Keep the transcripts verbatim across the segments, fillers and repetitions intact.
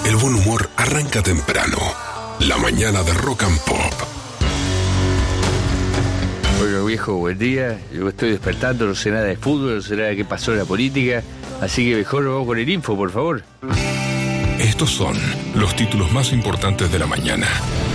el buen humor arranca temprano. La mañana de Rock and Pop. Bueno, viejo, buen día. Yo estoy despertando, no sé nada de fútbol, no sé nada de qué pasó en la política. Así que mejor nos vamos con el info, por favor. Estos son los títulos más importantes de la mañana.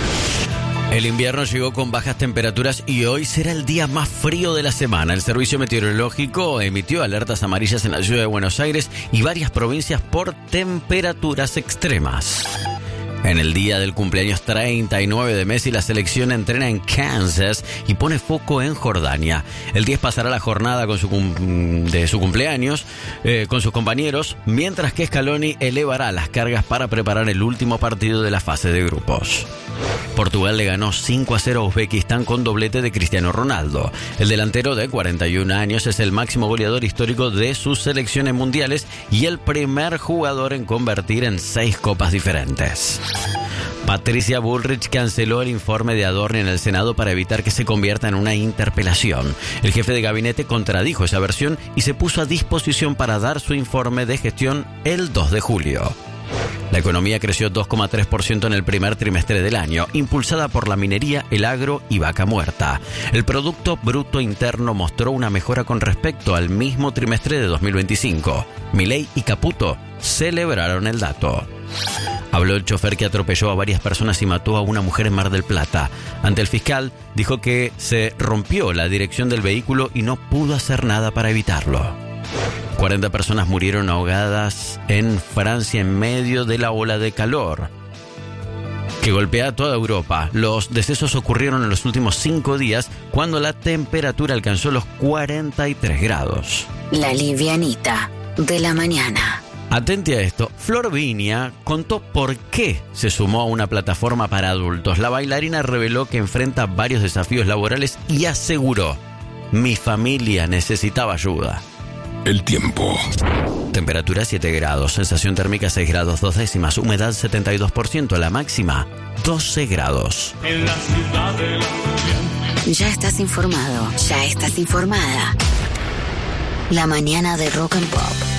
El invierno llegó con bajas temperaturas y hoy será el día más frío de la semana. El Servicio Meteorológico emitió alertas amarillas en la ciudad de Buenos Aires y varias provincias por temperaturas extremas. En el día del cumpleaños treinta y nueve de Messi, la selección entrena en Kansas y pone foco en Jordania. El diez pasará la jornada con su cum- de su cumpleaños eh, con sus compañeros, mientras que Scaloni elevará las cargas para preparar el último partido de la fase de grupos. Portugal le ganó cinco a cero a Uzbekistán con doblete de Cristiano Ronaldo. El delantero de cuarenta y un años es el máximo goleador histórico de sus selecciones mundiales y el primer jugador en convertir en seis copas diferentes. Patricia Bullrich canceló el informe de Adorni en el Senado para evitar que se convierta en una interpelación. El jefe de gabinete contradijo esa versión y se puso a disposición para dar su informe de gestión el dos de julio. La economía creció dos coma tres por ciento en el primer trimestre del año, impulsada por la minería, el agro y vaca muerta. El Producto Bruto Interno mostró una mejora con respecto al mismo trimestre de dos mil veinticinco. Milei y Caputo celebraron el dato. Habló el chofer que atropelló a varias personas y mató a una mujer en Mar del Plata. Ante el fiscal, dijo que se rompió la dirección del vehículo y no pudo hacer nada para evitarlo. cuarenta personas murieron ahogadas en Francia en medio de la ola de calor que golpea a toda Europa. Los decesos ocurrieron en los últimos cinco días cuando la temperatura alcanzó los cuarenta y tres grados. La livianita de la mañana. Atente a esto, Flor Viña contó por qué se sumó a una plataforma para adultos. La bailarina reveló que enfrenta varios desafíos laborales y aseguró: mi familia necesitaba ayuda. El tiempo. Temperatura siete grados, sensación térmica seis grados dos décimas, humedad setenta y dos por ciento, la máxima doce grados. En la ciudad de la... Ya estás informado, ya estás informada. La mañana de Rock and Pop.